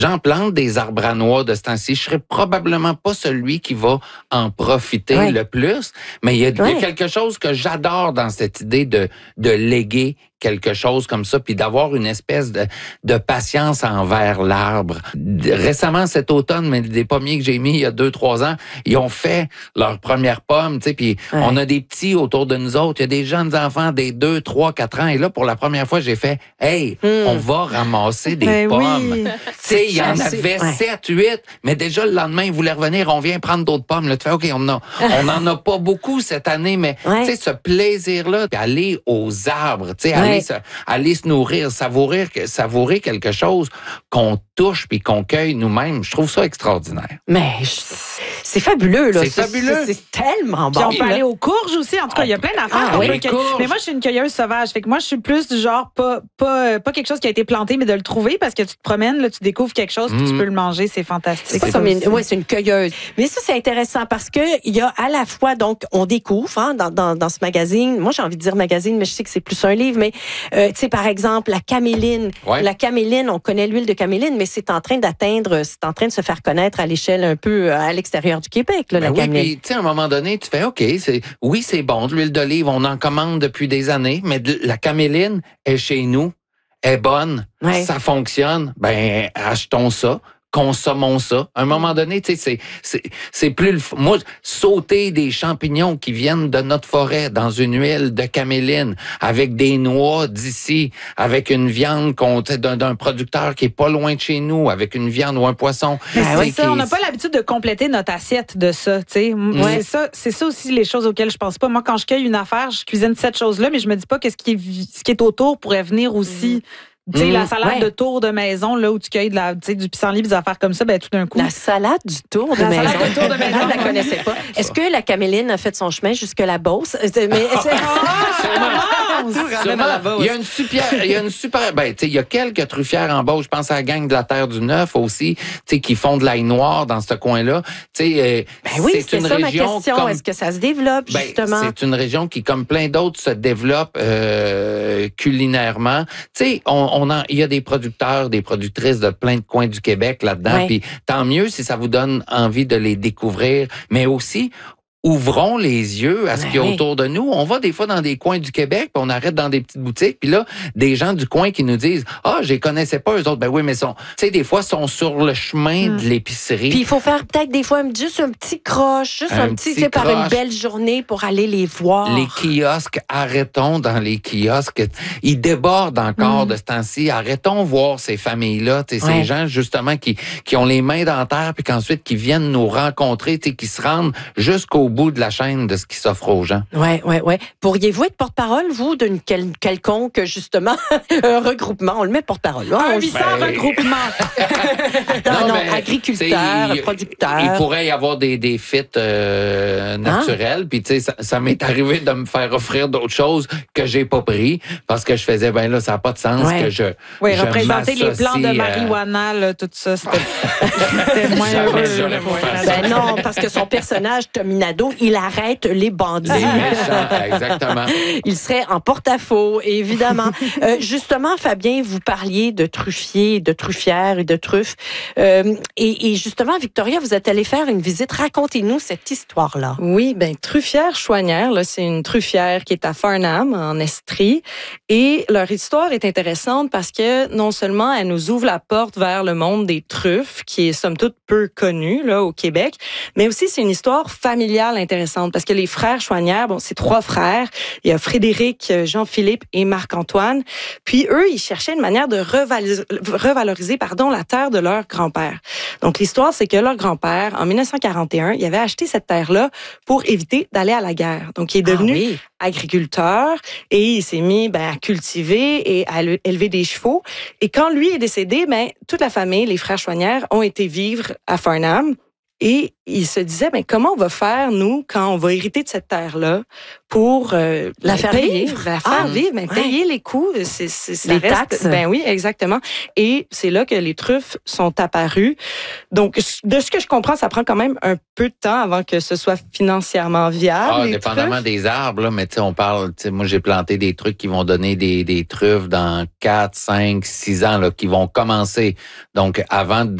J'en plante des arbres à noix de ce temps-ci. Je serais probablement pas celui qui va en profiter le plus, mais il y a quelque chose que j'adore dans cette idée de léguer quelque chose comme ça, puis d'avoir une espèce de patience envers l'arbre. Récemment, cet automne, mais des pommiers que j'ai mis il y a 2-3 ans, ils ont fait leurs premières pommes, tu sais, puis on a des petits autour de nous autres, il y a des jeunes enfants des 2, 3, 4 ans, et là, pour la première fois, j'ai fait « Hey, on va ramasser des pommes. Tu sais, il y en avait 7, 8, mais déjà le lendemain, ils voulaient revenir, on vient prendre d'autres pommes. Là, tu fais « OK, on n'en a pas beaucoup cette année, mais tu sais, ce plaisir-là, aller aux arbres, tu sais, aller se nourrir, savourer quelque chose qu'on touche puis qu'on cueille nous-mêmes, je trouve ça extraordinaire. Mais c'est fabuleux, là. C'est fabuleux. C'est tellement bon. Puis on peut aller aux courges aussi. En tout cas, il y a plein d'affaires. Mais moi, je suis une cueilleuse sauvage. Fait que moi, je suis plus du genre, pas quelque chose qui a été planté, mais de le trouver parce que tu te promènes, là, tu découvres quelque chose puis tu peux le manger. C'est fantastique. C'est une cueilleuse. Mais ça, c'est intéressant parce que il y a à la fois, donc, on découvre dans ce magazine. Moi, j'ai envie de dire magazine, mais je sais que c'est plus un livre. Mais, tu sais, par exemple, la caméline. Ouais. La caméline, on connaît l'huile de caméline, mais c'est en train de se faire connaître à l'échelle un peu à l'extérieur du Québec, là, la caméline. Puis, tu sais, à un moment donné, tu fais, OK, c'est bon, de l'huile d'olive, on en commande depuis des années, mais la caméline est chez nous, est bonne, ça fonctionne, ben, achetons ça. Consommons ça. À un moment donné, tu sais, c'est plus moi, sauter des champignons qui viennent de notre forêt dans une huile de caméline avec des noix d'ici, avec une viande d'un producteur qui est pas loin de chez nous, avec une viande ou un poisson. C'est ça, on n'a pas l'habitude de compléter notre assiette de ça, tu sais. C'est ça aussi les choses auxquelles je pense pas. Moi, quand je cueille une affaire, je cuisine cette chose-là, mais je me dis pas que ce qui est autour pourrait venir aussi. Tu sais, la salade de tour de maison, là, où tu cueilles du pissenlit, des affaires comme ça, ben tout d'un coup. La salade du tour de maison. Je la connaissais pas. Est-ce que la caméline a fait son chemin jusque la Beauce? Mais il y a une super, ben, tu sais, il y a quelques truffières en Beauce. Je pense à la gang de la Terre du Neuf aussi, tu sais, qui font de l'ail noir dans ce coin-là. Tu sais, c'est une région. Ma question. Est-ce que ça se développe, justement? C'est une région qui, comme plein d'autres, se développe culinairement. Tu sais, il y a des producteurs, des productrices de plein de coins du Québec là-dedans. Puis tant mieux si ça vous donne envie de les découvrir, mais aussi ouvrons les yeux à ce qu'il y a autour de nous. On va des fois dans des coins du Québec, puis on arrête dans des petites boutiques, puis là, des gens du coin qui nous disent « Ah, je les connaissais pas, eux autres. » Ben oui, mais tu sais, des fois, sont sur le chemin de l'épicerie. Puis il faut faire peut-être des fois juste un petit croche, juste un petit par une belle journée pour aller les voir. Les kiosques, arrêtons dans les kiosques. Ils débordent encore de ce temps-ci. Arrêtons voir ces familles-là, ces gens, justement, qui ont les mains dans la terre, puis qu'ensuite, qui viennent nous rencontrer, qui se rendent jusqu'au bout de la chaîne de ce qui s'offre aux gens. Oui. Pourriez-vous être porte-parole, vous, d'une quelconque, justement, un regroupement? On le met porte-parole. Un 800 regroupement. Agriculteurs, producteurs. Il pourrait y avoir des fits naturels. Puis, tu sais, ça m'est arrivé de me faire offrir d'autres choses que j'ai pas pris parce que je faisais, ben là, ça n'a pas de sens que je représenter les plants de marijuana, là, tout ça, c'était moins heureux. Ben non, parce que son personnage, Tominado, il arrête les bandits. Exactement. Il serait en porte-à-faux, évidemment. Justement, Fabien, vous parliez de truffiers, de truffières et de truffes. Et justement, Victoria, vous êtes allée faire une visite. Racontez-nous cette histoire-là. Oui, ben Truffière Chouanière, là, c'est une truffière qui est à Farnham, en Estrie. Et leur histoire est intéressante parce que non seulement elle nous ouvre la porte vers le monde des truffes, qui est somme toute peu connu là, au Québec, mais aussi c'est une histoire familiale intéressante parce que les frères Chouanière, c'est 3 frères. Il y a Frédéric, Jean-Philippe et Marc-Antoine. Puis eux, ils cherchaient une manière de revaloriser la terre de leur grand-père. Donc l'histoire, c'est que leur grand-père, en 1941, il avait acheté cette terre-là pour éviter d'aller à la guerre. Donc il est devenu agriculteur et il s'est mis à cultiver et à élever des chevaux. Et quand lui est décédé, toute la famille, les frères Chouanière, ont été vivre à Farnham. Et il se disait, mais comment on va faire, nous, quand on va hériter de cette terre-là, pour la faire vivre? La faire vivre, mais payer les coûts. Les taxes. Ben oui, exactement. Et c'est là que les truffes sont apparues. Donc, de ce que je comprends, ça prend quand même un peu de temps avant que ce soit financièrement viable. Dépendamment des arbres, là, mais tu sais, on parle, tu sais, moi j'ai planté des trucs qui vont donner des truffes dans 4, 5, 6 ans, là, qui vont commencer. Donc, avant